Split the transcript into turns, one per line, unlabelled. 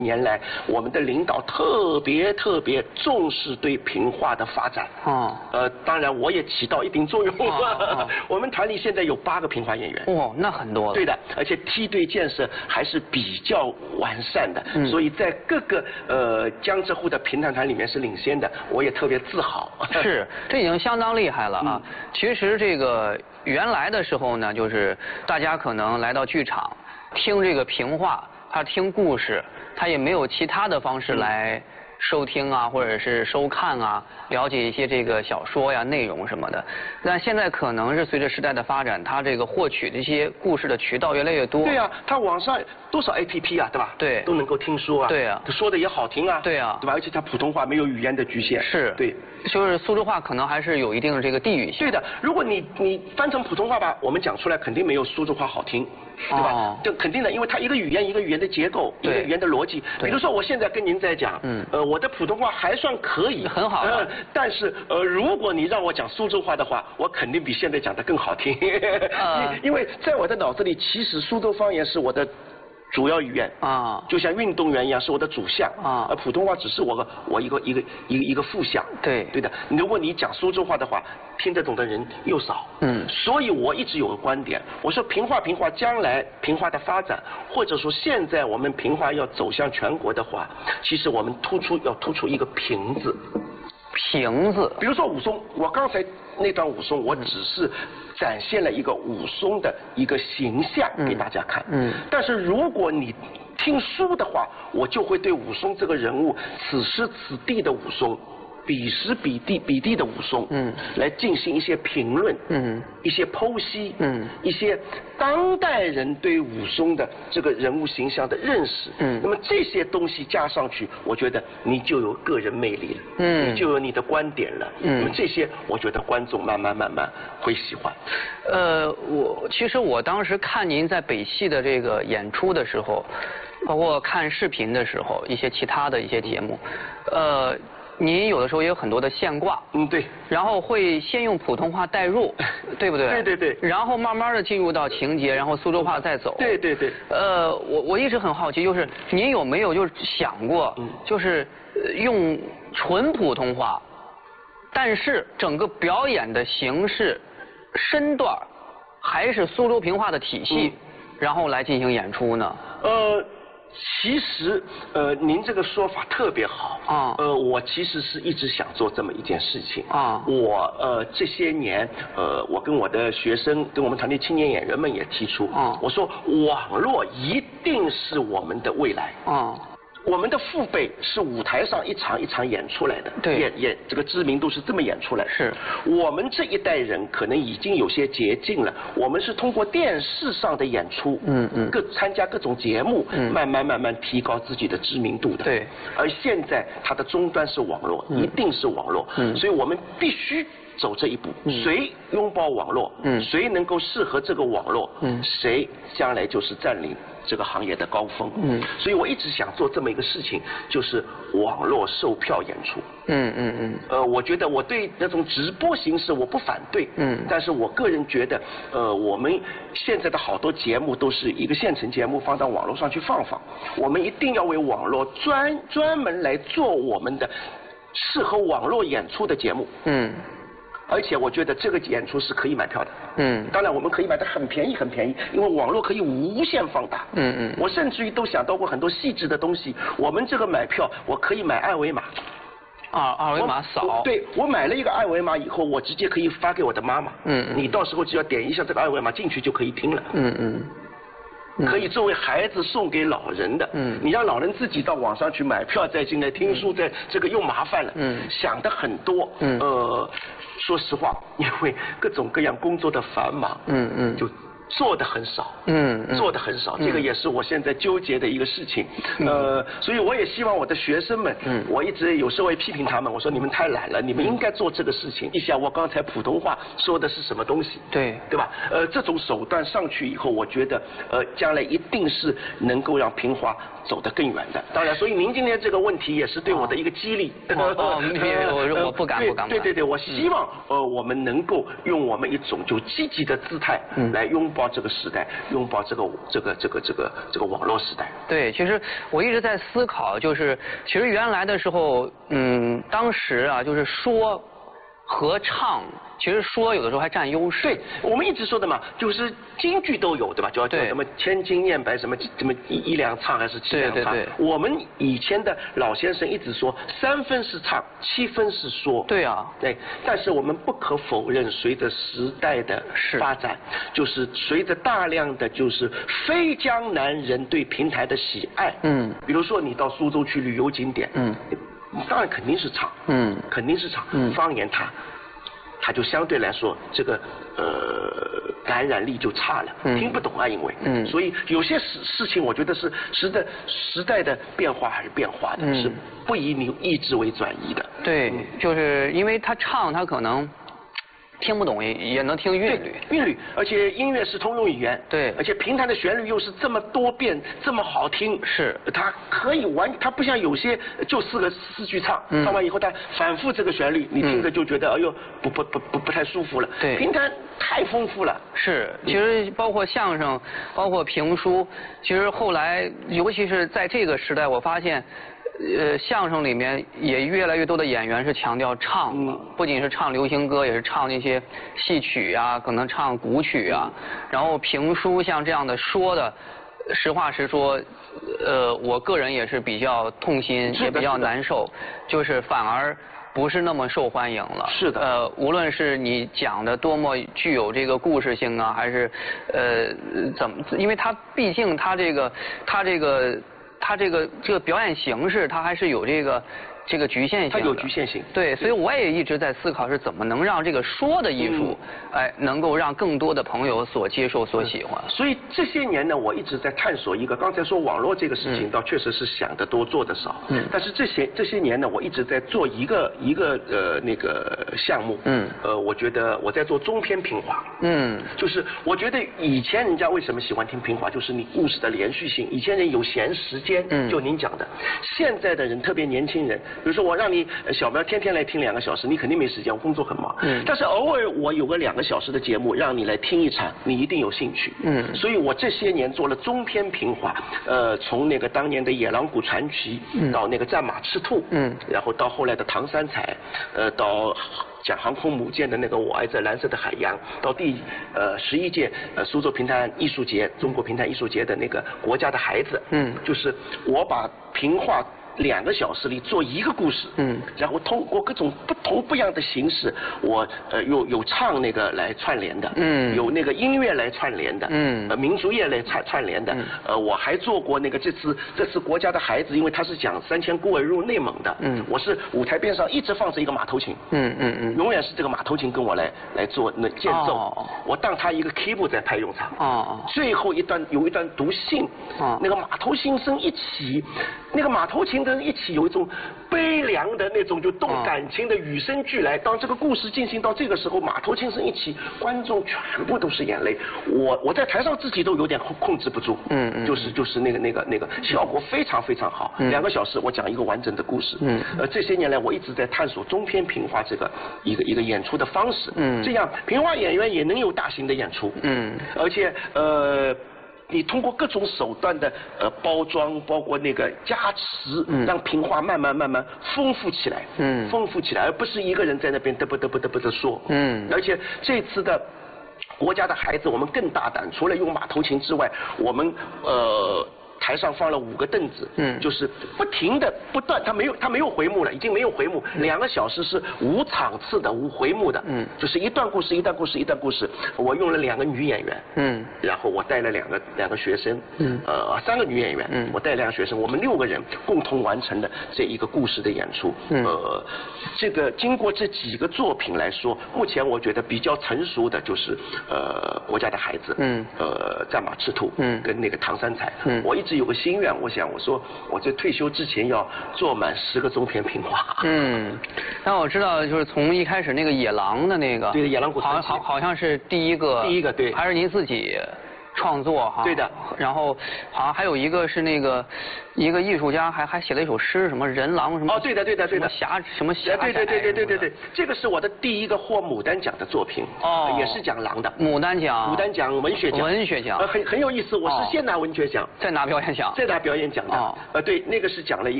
年来，我们的领导特别重视对评话的发展。当然我也起到一定作用。我们团里现在有8个评话演员。
哦，那很多了。
对的，而且梯队建设还是比较完善的，所以在各个江浙沪的评弹团里面是领先的，我也特别自豪。
是，这已经相当厉害了啊。其实这个原来的时候呢，就是大家可能来到剧场听这个评话，他听故事。他也没有其他的方式来收听啊，或者是收看啊，了解一些这个小说呀、内容什么的。但现在可能是随着时代的发展，他这个获取这些故事的渠道越来越多。
对呀，他网上多少 APP 啊，对吧？
对，
都能够听说啊。
对呀，
他说的也好听啊。
对呀，
对吧？而且他普通话没有语言的局限。
是。
对。
就是苏州话可能还是有一定的这个地域性。
对的，如果你翻成普通话吧，我们讲出来肯定没有苏州话好听。对吧？这肯定的，因为它一个语言一个语言的结构，一个语言的逻辑。比如说，我现在跟您在讲，我的普通话还算可以，
很好。
但是如果你让我讲苏州话的话，我肯定比现在讲的更好听。因为在我的脑子里，其实苏州方言是我的主要语言啊，就像运动员一样，是我的主项啊，而普通话只是我一个副项。对的，如果你讲苏州话的话，听得懂的人又少。所以我一直有个观点，我说评话将来评话的发展，或者说现在我们评话要走向全国的话，其实我们要突出一个评字。
评字，
比如说武松，我刚才那段武松，我只是展现了一个武松的一个形象给大家看。但是如果你听书的话，我就会对武松这个人物，此时此地的武松，彼时彼地的武松，来进行一些评论，一些剖析，一些当代人对武松的这个人物形象的认识，那么这些东西加上去，我觉得你就有个人魅力了，你就有你的观点了，那么这些我觉得观众慢慢会喜欢。
其实我当时看您在北戏的这个演出的时候，包括看视频的时候，一些其他的一些节目，您有的时候也有很多的现挂，
对，
然后会先用普通话带入，对不对？
对，
然后慢慢的进入到情节，然后苏州话再走。
对。
我一直很好奇，就是您有没有就是想过，就是用纯普通话，但是整个表演的形式、身段还是苏州评话的体系，然后来进行演出呢？
其实，您这个说法特别好啊。我其实是一直想做这么一件事情啊。我这些年，我跟我的学生，跟我们团队青年演员们也提出啊，我说网络一定是我们的未来啊。我们的父辈是舞台上一场一场演出来的，演这个知名度是这么演出来的。是我们这一代人可能已经有些捷径了，我们是通过电视上的演出，参加各种节目，慢慢提高自己的知名度的。对，而现在它的终端是网络，一定是网络，所以我们必须走这一步。谁拥抱网络，谁能够适合这个网络，谁将来就是占领这个行业的高峰。所以我一直想做这么一个事情，就是网络售票演出。我觉得我对那种直播形式我不反对。但是我个人觉得，我们现在的好多节目都是一个现成节目放到网络上去放，我们一定要为网络专门来做我们的适合网络演出的节目。而且我觉得这个演出是可以买票的。当然我们可以买的很便宜，因为网络可以无限放大。我甚至于都想到过很多细致的东西。我们这个买票，我可以买二维码。
二维码扫。
对，我买了一个二维码以后，我直接可以发给我的妈妈。你到时候只要点一下这个二维码进去就可以听了。可以作为孩子送给老人的。你让老人自己到网上去买票再进来听书，这个又麻烦了。想的很多。说实话，因为各种各样工作的繁忙，就做的很少。做的很少，这个也是我现在纠结的一个事情。所以我也希望我的学生们，我一直有时候也批评他们，我说你们太懒了，你们应该做这个事情。一想我刚才普通话说的是什么东西，对吧？这种手段上去以后，我觉得将来一定是能够让评话走得更远的。当然，所以您今天这个问题也是对我的一个激励。
我不敢。
对，我希望我们能够用我们一种就积极的姿态来拥抱抱这个时代，拥抱这个网络时代。
对，其实我一直在思考，就是其实原来的时候，当时啊，就是说和唱，其实说有的时候还占优势。
对，我们一直说的嘛，就是京剧都有，对吧？叫什么千金念白，什么一两唱还是七两唱？
对。
我们以前的老先生一直说，3分是唱，7分是说。
对啊。
对，但是我们不可否认，随着时代的发展，就是随着大量的就是非江南人对评弹的喜爱。比如说你到苏州去旅游景点。当然肯定是唱，肯定是唱，方言它就相对来说这个感染力就差了，听不懂啊，因为，所以有些事情我觉得是时代的变化还是变化的，是不以你意志为转移的。
对，就是因为他唱，他可能听不懂也能听韵律，
而且音乐是通用语言，
对，
而且评弹的旋律又是这么多变，这么好听，
是，
它可以它不像有些就4句唱，唱完以后它反复这个旋律，你听着就觉得哎呦不太舒服了，
对，
评弹太丰富了。
是，其实包括相声，包括评书，其实后来尤其是在这个时代，我发现。相声里面也越来越多的演员是强调唱了，不仅是唱流行歌，也是唱那些戏曲啊，可能唱古曲啊。然后评书像这样的说的，实话实说，我个人也是比较痛心，也比较难受，就是反而不是那么受欢迎了。
是的。
无论是你讲的多么具有这个故事性啊，还是因为它毕竟它这个表演形式，它还是有这个局限性的。
它有局限性。
对，所以我也一直在思考是怎么能让这个说的艺术，能够让更多的朋友所接受、所喜欢。
所以这些年呢，我一直在探索一个，刚才说网络这个事情，倒确实是想得多做得少。但是这些年呢，我一直在做一个那个项目。我觉得我在做中篇评话。就是我觉得以前人家为什么喜欢听评话，就是你故事的连续性。以前人有闲时间，就您讲的。现在的人，特别年轻人。比如说我让你小苗天天来听2个小时，你肯定没时间，我工作很忙。但是偶尔我有个2个小时的节目，让你来听一场，你一定有兴趣。所以我这些年做了中篇评话，从那个当年的《野狼谷传奇》到那个《战马赤兔》，然后到后来的《唐三彩》，到讲航空母舰的那个《我爱这蓝色的海洋》，到第11届苏州评弹艺术节、中国评弹艺术节的那个国家的孩子，就是我把评话2个小时里做一个故事，然后通过各种不一样的形式，我有唱那个来串联的，有那个音乐来串联的，民族乐来串联的，我还做过那个这次国家的孩子，因为他是讲3000孤儿入内蒙的，我是舞台边上一直放着一个马头琴，永远是这个马头琴跟我来做那间奏，我当他一个 keyboard 在派用场，最后有一段读信，那个马头琴声一起，那个马头琴的一起有一种悲凉的那种就动感情的与生俱来。当这个故事进行到这个时候，马头琴声一起，观众全部都是眼泪。我在台上自己都有点控制不住，就是那个效果非常非常好。2个小时我讲一个完整的故事。这些年来我一直在探索中篇评话这个一个演出的方式。这样评话演员也能有大型的演出。而且你通过各种手段的包装，包括那个加持，让评话慢慢丰富起来，而不是一个人在那边嘚啵的说。而且这次的国家的孩子，我们更大胆，除了用马头琴之外，我们台上放了5个凳子，就是不停的不断，它没有回幕了，已经没有回幕，2个小时是无场次的、无回幕的，就是一段故事一段故事，我用了2个女演员，然后我带了两个学生，3个女演员，我带2个学生，我们6个人共同完成了这一个故事的演出，这个经过这几个作品来说，目前我觉得比较成熟的就是国家的孩子，战马赤兔，跟那个唐三彩，我一直有个心愿，我说我在退休之前要做满10个中篇评话。
但我知道，就是从一开始那个野狼的那个，
对，野狼谷传奇，
好像是第一个，
对，
还是您自己创作哈。
对的。
然后好像还有一个是那个一个艺术家还写了一首诗，什么人狼什么。
哦，对的。
什么侠。
对，这个是我的第一个获牡丹奖的作品。哦。也是讲狼的。
牡丹奖
文学奖。
文学奖。
很有意思，我是先拿文学奖，
再拿表演奖。
再拿表演奖的。对，那个是讲了